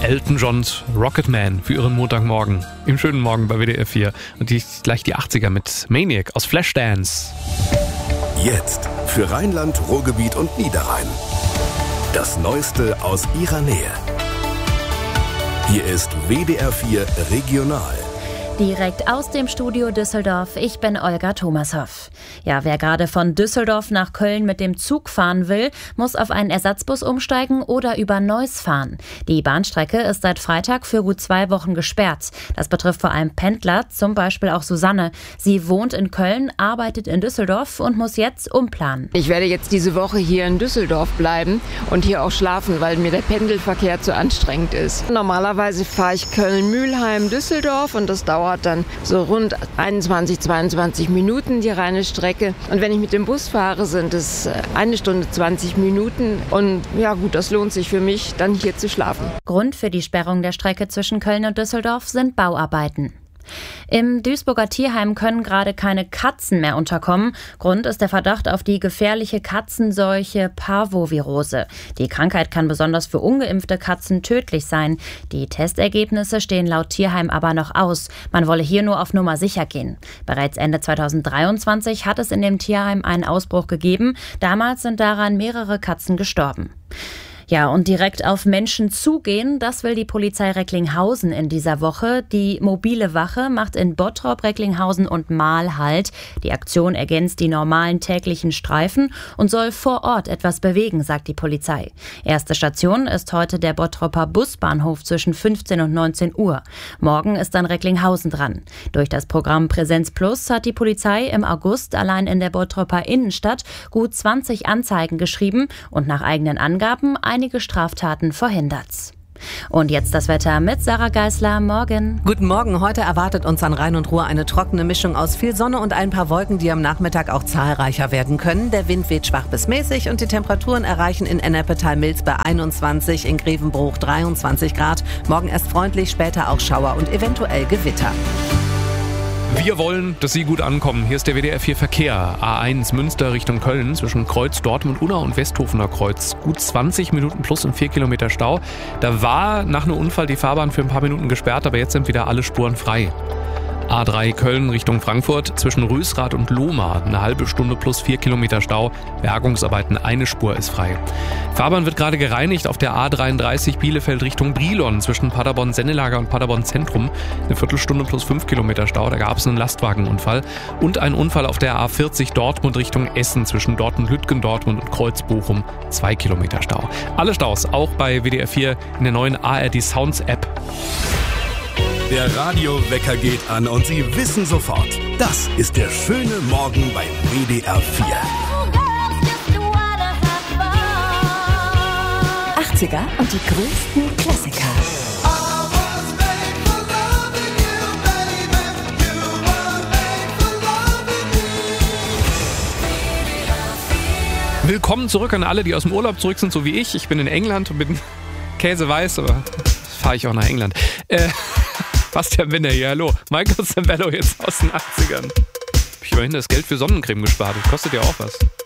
Elton Johns Rocketman für Ihren Montagmorgen. Im schönen Morgen bei WDR 4. Und gleich die 80er mit Maniac aus Flashdance. Jetzt für Rheinland, Ruhrgebiet und Niederrhein. Das Neueste aus Ihrer Nähe. Hier ist WDR 4 Regional. Direkt aus dem Studio Düsseldorf, ich bin Olga Thomashoff. Ja, wer gerade von Düsseldorf nach Köln mit dem Zug fahren will, muss auf einen Ersatzbus umsteigen oder über Neuss fahren. Die Bahnstrecke ist seit Freitag für gut 2 Wochen gesperrt. Das betrifft vor allem Pendler, zum Beispiel auch Susanne. Sie wohnt in Köln, arbeitet in Düsseldorf und muss jetzt umplanen. Ich werde jetzt diese Woche hier in Düsseldorf bleiben und hier auch schlafen, weil mir der Pendelverkehr zu anstrengend ist. Normalerweise fahre ich Köln-Mülheim-Düsseldorf und das dauert dann so rund 21, 22 Minuten die reine Strecke. Und wenn ich mit dem Bus fahre, sind es 1 Stunde 20 Minuten. Und ja gut, das lohnt sich für mich, dann hier zu schlafen. Grund für die Sperrung der Strecke zwischen Köln und Düsseldorf sind Bauarbeiten. Im Duisburger Tierheim können gerade keine Katzen mehr unterkommen. Grund ist der Verdacht auf die gefährliche Katzenseuche Parvovirose. Die Krankheit kann besonders für ungeimpfte Katzen tödlich sein. Die Testergebnisse stehen laut Tierheim aber noch aus. Man wolle hier nur auf Nummer sicher gehen. Bereits Ende 2023 hat es in dem Tierheim einen Ausbruch gegeben. Damals sind daran mehrere Katzen gestorben. Ja, und direkt auf Menschen zugehen, das will die Polizei Recklinghausen in dieser Woche. Die mobile Wache macht in Bottrop, Recklinghausen und Marl Halt. Die Aktion ergänzt die normalen täglichen Streifen und soll vor Ort etwas bewegen, sagt die Polizei. Erste Station ist heute der Bottroper Busbahnhof zwischen 15 und 19 Uhr. Morgen ist dann Recklinghausen dran. Durch das Programm Präsenz Plus hat die Polizei im August allein in der Bottroper Innenstadt gut 20 Anzeigen geschrieben und nach eigenen Angaben einige Straftaten verhindert. Und jetzt das Wetter mit Sarah Geisler. Morgen. Guten Morgen. Heute erwartet uns an Rhein und Ruhr eine trockene Mischung aus viel Sonne und ein paar Wolken, die am Nachmittag auch zahlreicher werden können. Der Wind weht schwach bis mäßig und die Temperaturen erreichen in Ennepetal-Milz bei 21, in Grevenbruch 23 Grad. Morgen erst freundlich, später auch Schauer und eventuell Gewitter. Wir wollen, dass Sie gut ankommen. Hier ist der WDR 4 Verkehr. A1 Münster Richtung Köln zwischen Kreuz Dortmund-Unna und Westhofener Kreuz. Gut 20 Minuten plus und 4 Kilometer Stau. Da war nach einem Unfall die Fahrbahn für ein paar Minuten gesperrt, aber jetzt sind wieder alle Spuren frei. A3 Köln Richtung Frankfurt zwischen Rösrath und Lohmar. Eine halbe Stunde plus 4 Kilometer Stau. Bergungsarbeiten, eine Spur ist frei. Fahrbahn wird gerade gereinigt auf der A33 Bielefeld Richtung Brilon zwischen Paderborn-Sennelager und Paderborn-Zentrum. Eine Viertelstunde plus 5 Kilometer Stau. Da gab es einen Lastwagenunfall. Und ein Unfall auf der A40 Dortmund Richtung Essen zwischen Dortmund-Lütgendortmund und Kreuz-Bochum. 2 Kilometer Stau. Alle Staus auch bei WDR 4 in der neuen ARD Sounds App. Der Radiowecker geht an und Sie wissen sofort, das ist der schöne Morgen bei WDR 4. 80er und die größten Klassiker. Willkommen zurück an alle, die aus dem Urlaub zurück sind, so wie ich. Ich bin in England und bin käseweiß, aber fahre ich auch nach England. Bastian Binder hier, hallo. Michael Zambello jetzt aus den 80ern. Hab ich immerhin das Geld für Sonnencreme gespart. Das kostet ja auch was.